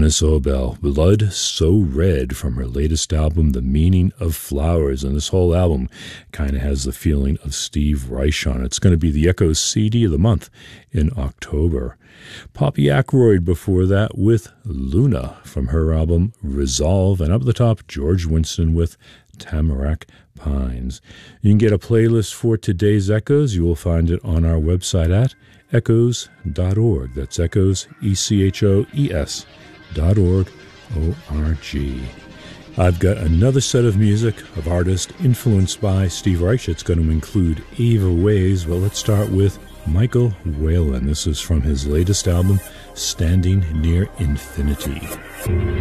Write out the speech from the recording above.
Donna Sobel, Blood So Red, from her latest album, The Meaning of Flowers. And this whole album kind of has the feeling of Steve Reich on it. It's going to be the Echoes CD of the month in October. Poppy Ackroyd before that with Luna from her album Resolve. And up at the top, George Winston with Tamarack Pines. You can get a playlist for today's Echoes. You will find it on our website at echoes.org. That's Echoes, ECHOES.org, O-R-G. I've got another set of music of artists influenced by Steve Reich. It's going to include Eva Ways. Well, let's start with Michael Whalen. This is from his latest album, Standing Near Infinity.